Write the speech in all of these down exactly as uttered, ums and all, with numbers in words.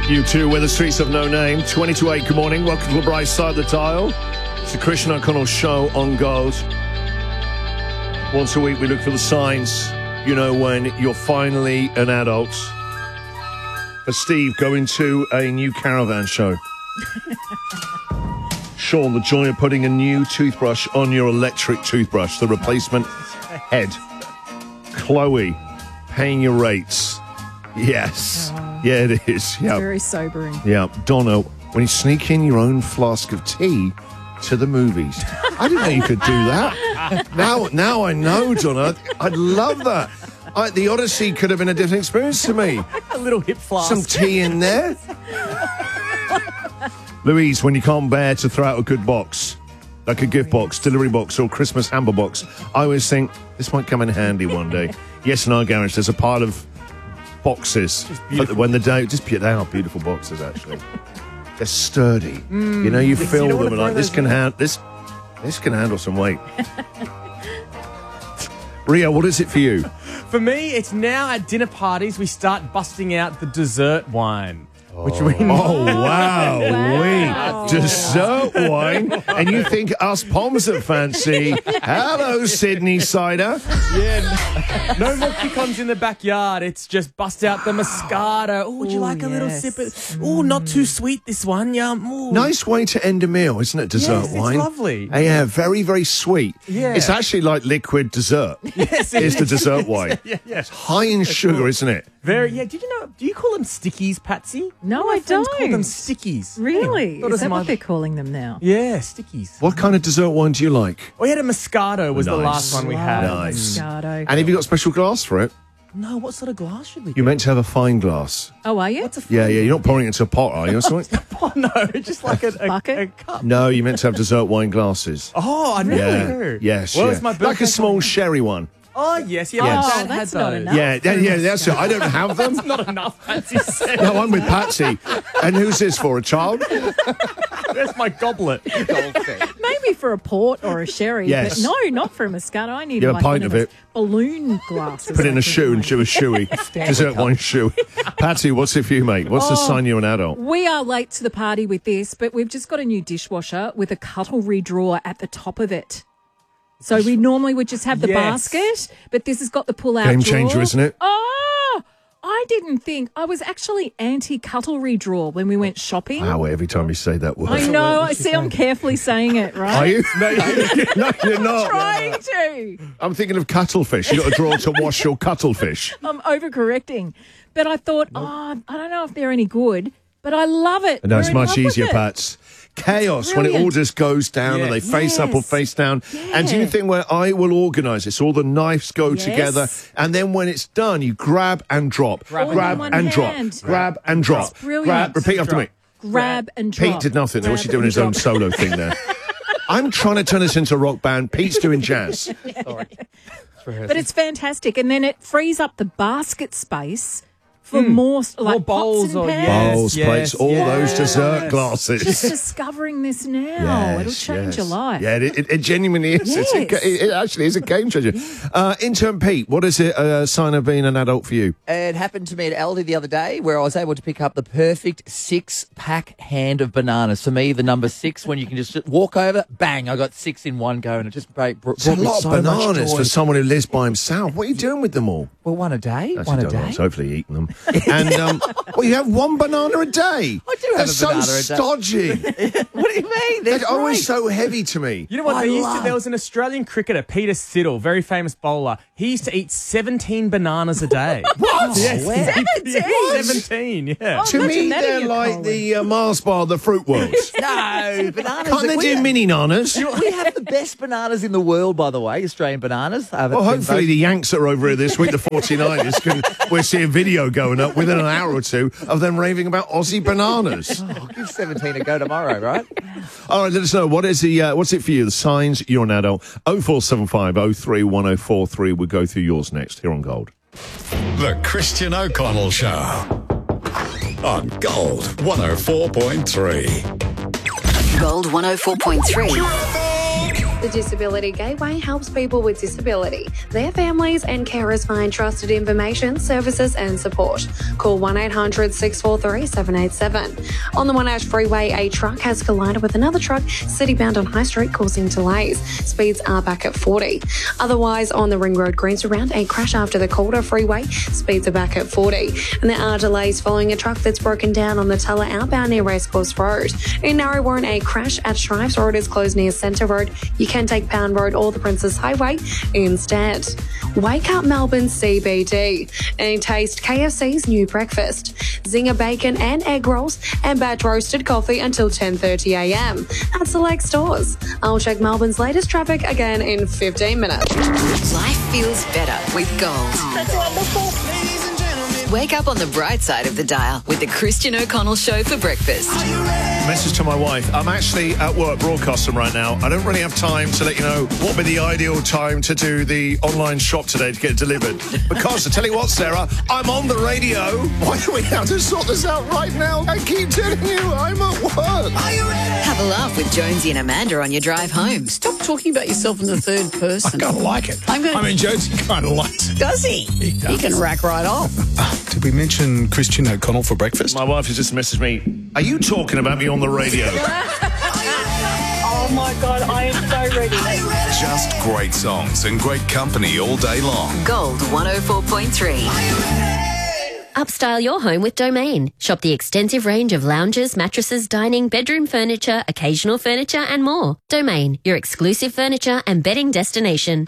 You two, where the streets have no name. twenty to eight, good morning. Welcome to the bright side of the dial. It's the Christian O'Connell Show on Gold. Once a week, we look for the signs, you know, when you're finally an adult. For Steve, going to a new caravan show. Sean, the joy of putting a new toothbrush on your electric toothbrush, the replacement head. Chloe, paying your rates. Yes. Oh. Yeah, it is. Yeah. Very sobering. Yeah. Donna, when you sneak in your own flask of tea to the movies. I didn't know you could do that. Now, now I know, Donna. I'd love that. I, the Odyssey could have been a different experience to me. A little hip flask. Some tea in there. Louise, when you can't bear to throw out a good box, like a gift box, delivery box, or Christmas hamper box, I always think this might come in handy one day. Yes, in our garage, there's a pile of boxes. But when the day, just they are beautiful boxes, actually. They're sturdy. Mm, you know, you feel them and like this can handle this. This can handle some weight. Rio, what is it for you? For me, it's now at dinner parties we start busting out the dessert wine. Oh, which we oh wow, Wow. we dessert wine, and you think us Poms are fancy? Hello, Sydney cider. Yeah, no, no more kick-ons in the backyard. It's just bust out the Moscato. Oh, would you Ooh, like a little yes. sip of? Oh, not too sweet this one. Yum. Ooh. Nice way to end a meal, isn't it? Dessert Yes, it's wine. lovely. Uh, yeah, very, very sweet. Yeah. It's actually like liquid dessert. Yes, it It's the is. dessert wine. Yeah, yeah. It's high in sugar, isn't it? Very. Yeah. Did you know? Do you call them stickies, Patsy? No, One of my I friends don't. Call them stickies. Really? Yeah, thought it Is was that my- what they're calling them now? Yeah, stickies. What kind of dessert wine do you like? We had a Moscato. Was the Nice. last one we had. Nice. Moscato. And have you got special glass for it? No, what sort of glass should we? You're meant to have a fine glass. Oh, are you? What's a Yeah, yeah. You're not pouring it into a pot, are you? Or something? Oh, no, just like a, a, Bucket? a cup. No, you're meant to have dessert wine glasses. Oh, I really Yeah. do. Yes. Well, yeah. it's my like birthday a small coming. sherry one. Oh, yes, yeah. Yes. My Oh, dad that's had not those. enough. Yeah, that, yeah. That's it. I don't have them. Not enough, Patsy said. No, I'm with Patsy. And who's this for? A child? Where's my goblet? Maybe for a port or a sherry. Yes. But no, not for a Moscato. I need Get a like pint one of those it. balloon glasses. Put in I a think shoe mine. and do a shoey. Dessert wine shoey. Patsy, what's it for you, mate? What's the Oh. sign you're an adult? We are late to the party with this, but we've just got a new dishwasher with a cutlery drawer at the top of it. So we normally would just have the Yes. basket, but this has got the pull-out Game drawer. changer, isn't it? Oh, I didn't think. I was actually anti-cutlery drawer when we went shopping. Wow, every time you say that word. I know. I see. I'm carefully saying it, right? Are you? No, no, you're not. Trying to. I'm thinking of cuttlefish. You've got a drawer to wash your cuttlefish. I'm overcorrecting. But I thought, oh, I don't know if they're any good, but I love it. No, it's We're in much love with easier, it. Pats. Chaos when it all Brilliant. just goes down and they Yes. face up or Yes. face down. And do you Yeah. think where I will organise this, all the knives go Yes. together, and then when it's done, you grab and drop, All in grab one and drop, hand. grab and drop, brilliant. grab. Repeat after me. Grab and drop. Pete did nothing. There. What's he Grab doing? His and own drop. solo thing there. I'm trying to turn this into a rock band. Pete's doing jazz. But it's fantastic. And then it frees up the basket space for more, like More bowls pots and or- pans. yes. Bowls, plates, all those dessert Yes. glasses. Just discovering this now. Yes, It'll change yes. your life. Yeah, it, it, it genuinely is. It's a, Yes. ga- it, it actually is a game changer. Uh, intern Pete, what is it a sign of being an adult for you? It happened to me at Aldi the other day where I was able to pick up the perfect six-pack hand of bananas. For me, the number six, when you can just walk over, bang, I got six in one go, and it just brought, brought It's a me lot so of much bananas joy. for someone who lives by himself. What are you doing with them all? Well, one a day, That's one a don't day. know, hopefully eating them. And, um, well, you have one banana a day. I do have That's a banana a so day. stodgy. What do you mean? They're They're always great. so heavy to me. You know what? I They used to, love- there was an Australian cricketer, Peter Siddle, very famous bowler. He used to eat seventeen bananas a day. What? Yes. Where? Yeah, seventeen, yeah. Oh, To imagine me, that in they're your like colon. the uh, Mars bar of the fruit world. No, bananas. Can't they we do have- mini nanas? We have the best bananas in the world, by the way, Australian bananas. Uh, Well, that's been hopefully voted- the Yanks that are over here this week, the forty-niners, can we'll see a video going up within an hour or two of them raving about Aussie bananas. I'll give seventeen a go tomorrow, right? All right, let us know. What is the, uh, what's it for you? The signs you're an adult. oh four seven five oh three one oh four three. We'll go through yours next here on Gold. The Christian O'Connell Show on Gold one oh four point three. Gold one oh four point three. The Disability Gateway helps people with disability, their families and carers find trusted information, services and support. Call one eight hundred six four three seven eight seven. On the Monash Freeway, a truck has collided with another truck city-bound on High Street, causing delays. Speeds are back at forty. Otherwise, on the Ring Road Greens around, a crash after the Calder Freeway. Speeds are back at forty. And there are delays following a truck that's broken down on the Tulla outbound near Racecourse Road. In Narre Warren, a crash at Shrives Road is closed near Centre Road. You can take Pound Road or the Princess Highway instead. Wake up Melbourne C B D and taste K F C's new breakfast. Zinger bacon and egg rolls and batch roasted coffee until ten thirty a m at select stores. I'll check Melbourne's latest traffic again in fifteen minutes. Life feels better with Gold. That's wonderful. Wake up on the bright side of the dial with the Christian O'Connell Show for breakfast. Message to my wife. I'm actually at work broadcasting right now. I don't really have time to let you know what would be the ideal time to do the online shop today to get it delivered. Because, I tell you what, Sarah, I'm on the radio. Why do we have to sort this out right now? I keep telling you, I'm at work. Are you ready? Have a laugh with Jonesy and Amanda on your drive home. Stop talking about yourself in the third person. I kind of like it. I'm gonna... I mean, Jonesy kind of likes it. Does he? He does. He can rack right off. Did we mention Christian O'Connell for breakfast? My wife has just messaged me. Are you talking about me on the radio? Oh my God, I am so ready. Just great songs and great company all day long. Gold one oh four point three. Upstyle your home with Domain. Shop the extensive range of lounges, mattresses, dining, bedroom furniture, occasional furniture and more. Domain, your exclusive furniture and bedding destination.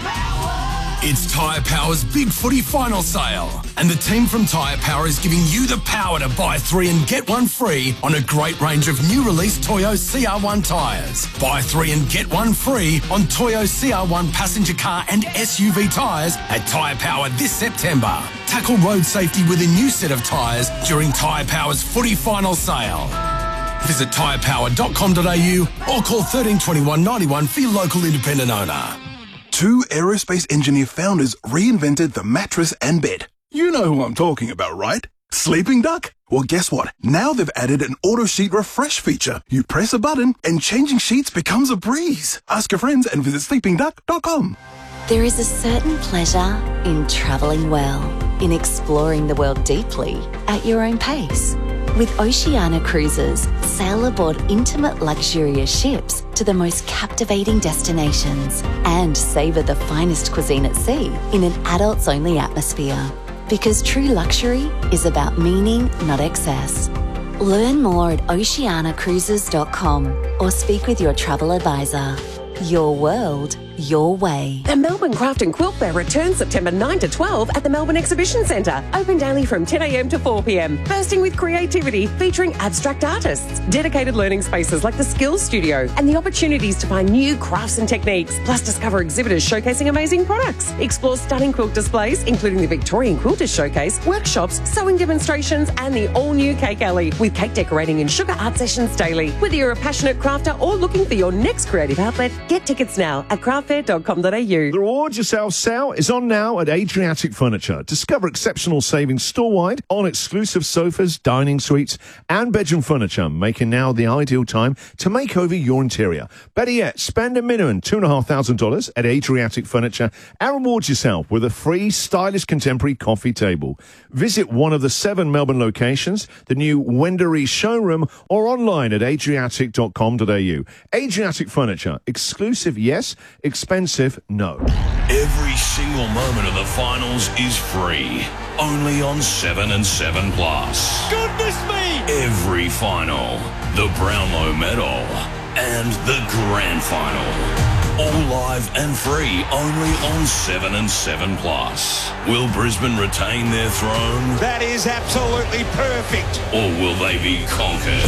It's Tyre Power's Big Footy Final Sale. And the team from Tyre Power is giving you the power to buy three and get one free on a great range of new release Toyo C R one tyres. Buy three and get one free on Toyo C R one passenger car and S U V tyres at Tyre Power this September. Tackle road safety with a new set of tyres during Tyre Power's Footy Final Sale. Visit tyre power dot com dot a u or call thirteen twenty-one ninety-one for your local independent owner. Two aerospace engineer founders reinvented the mattress and bed. You know who I'm talking about, right? Sleeping Duck? Well, guess what? Now they've added an auto sheet refresh feature. You press a button and changing sheets becomes a breeze. Ask your friends and visit sleeping duck dot com. There is a certain pleasure in travelling well, in exploring the world deeply at your own pace. With Oceania Cruises, sail aboard intimate luxurious ships to the most captivating destinations and savour the finest cuisine at sea in an adults-only atmosphere. Because true luxury is about meaning, not excess. Learn more at oceania cruises dot com or speak with your travel advisor. Your world, your way. The Melbourne Craft and Quilt Fair returns September ninth to twelfth at the Melbourne Exhibition Centre. Open daily from ten a m to four p m. Bursting with creativity, featuring abstract artists, dedicated learning spaces like the Skills Studio, and the opportunities to find new crafts and techniques. Plus, discover exhibitors showcasing amazing products. Explore stunning quilt displays, including the Victorian Quilters Showcase, workshops, sewing demonstrations, and the all-new Cake Alley, with cake decorating and sugar art sessions daily. Whether you're a passionate crafter or looking for your next creative outlet, get tickets now at craft fair dot com dot a u. The Reward Yourself sale is on now at Adriatic Furniture. Discover exceptional savings store-wide on exclusive sofas, dining suites and bedroom furniture, making now the ideal time to make over your interior. Better yet, spend a minimum two thousand five hundred dollars at Adriatic Furniture and reward yourself with a free stylish contemporary coffee table. Visit one of the seven Melbourne locations, the new Wendouree showroom, or online at adriatic dot com dot a u. Adriatic Furniture. Exclusive, yes. Expensive, no. Every single moment of the finals is free. Only on seven and seven Plus. Goodness me! Every final. The Brownlow Medal. And the Grand Final. All live and free only on seven and seven Plus. Will Brisbane retain their throne? That is absolutely perfect. Or will they be conquered?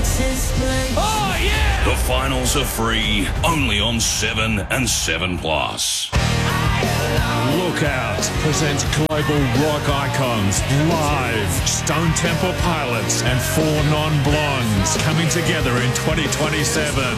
Oh, yeah! The finals are free only on seven and seven Plus. Look Out presents global rock icons live. Stone Temple Pilots and Four Non-Blondes coming together in twenty twenty-seven.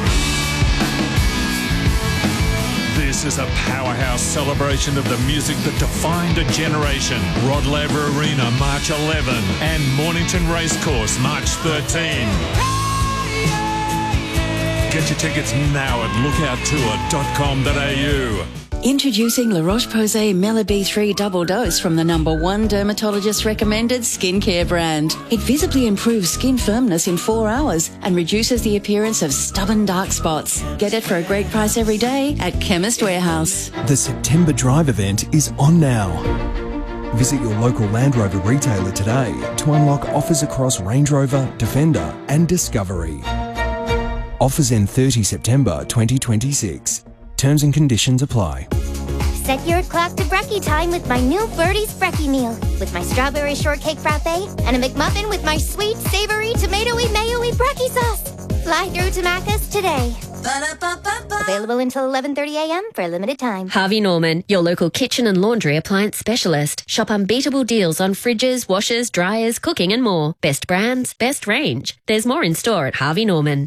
This is a powerhouse celebration of the music that defined a generation. Rod Laver Arena, March eleventh, and Mornington Racecourse, March thirteenth. Get your tickets now at lookout tour dot com dot a u. Introducing La Roche-Posay Mela B three Double Dose from the number one dermatologist-recommended skincare brand. It visibly improves skin firmness in four hours and reduces the appearance of stubborn dark spots. Get it for a great price every day at Chemist Warehouse. The September Drive event is on now. Visit your local Land Rover retailer today to unlock offers across Range Rover, Defender and Discovery. Offers end thirtieth September twenty twenty-six. Terms and conditions apply. Set your clock to brekkie time with my new Birdie's Brekkie meal. With my strawberry shortcake frappe and a McMuffin with my sweet, savory, tomatoey, mayo-y brekkie sauce. Fly through to Macca's today. Ba-da-ba-ba-ba. Available until eleven thirty a m for a limited time. Harvey Norman, your local kitchen and laundry appliance specialist. Shop unbeatable deals on fridges, washers, dryers, cooking and more. Best brands, best range. There's more in store at Harvey Norman.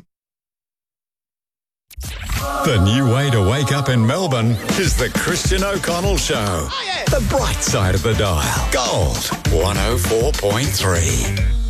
The new way to wake up in Melbourne is the Christian O'Connell Show. Oh, yeah. The bright side of the dial. Gold one oh four point three.